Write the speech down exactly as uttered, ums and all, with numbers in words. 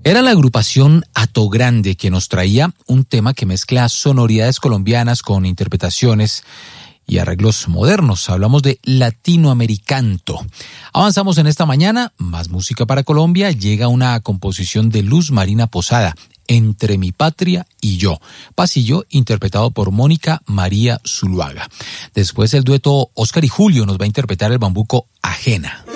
Era la agrupación Hato Grande que nos traía un tema que mezcla sonoridades colombianas con interpretaciones y arreglos modernos. Hablamos de Latinoamericanto. Avanzamos en esta mañana, más música para Colombia. Llega una composición de Luz Marina Posada, Entre mi patria y yo. Pasillo interpretado por Mónica María Zuluaga. Después el dueto Oscar y Julio nos va a interpretar el bambuco Ajena.